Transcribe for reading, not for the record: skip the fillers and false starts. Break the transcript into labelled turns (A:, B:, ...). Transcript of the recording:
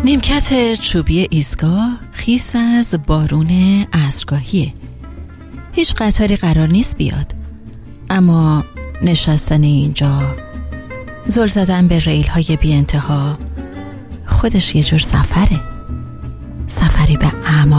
A: نیمکت چوبی ایستگاه خیس از بارون عصرگاهیه. هیچ قطاری قرار نیست بیاد، اما نشستن اینجا، زل زدن به ریل های بی انتها، خودش یه جور سفری به اعماق